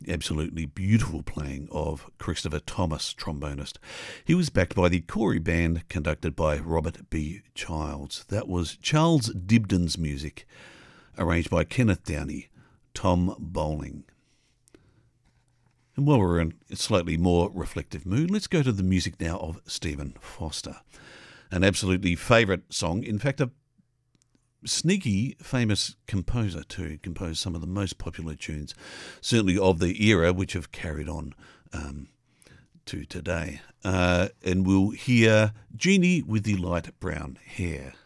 absolutely beautiful playing of Christopher Thomas, trombonist. He was backed by the Corey Band, conducted by Robert B. Childs. That was Charles Dibdin's music, arranged by Kenneth Downey, Tom Bowling. And while we're in a slightly more reflective mood, let's go to the music now of Stephen Foster. An absolutely favourite song, in fact a sneaky famous composer too. Composed some of the most popular tunes, certainly of the era, which have carried on to today. And we'll hear Jeannie with the Light Brown Hair.